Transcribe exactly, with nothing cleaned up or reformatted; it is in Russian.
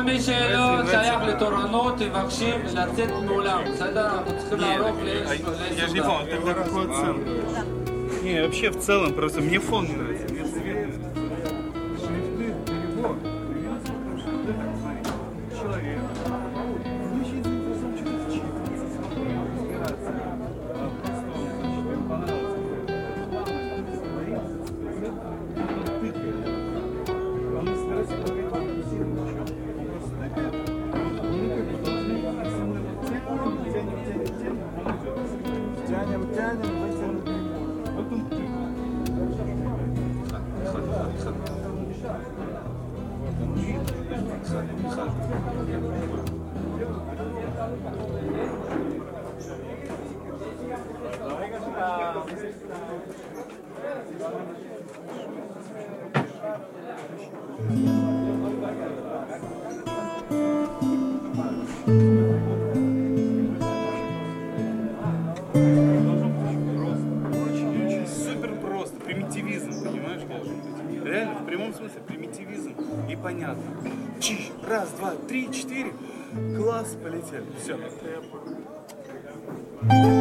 מי שלא שייך לתורנות, מבקשים לצאת מעולם. בסדר? אנחנו צריכים לערוך לסעודה. Я же не понял, тогда какой оценка? Не, вообще в целом, просто мне фон не нравится. Мне цвет. Человек. Тянем, тянем, вытянем. Вот он. Реально, в прямом смысле, примитивизм. И понятно. Чиш, раз, два, три, четыре. Класс, полетели. Все.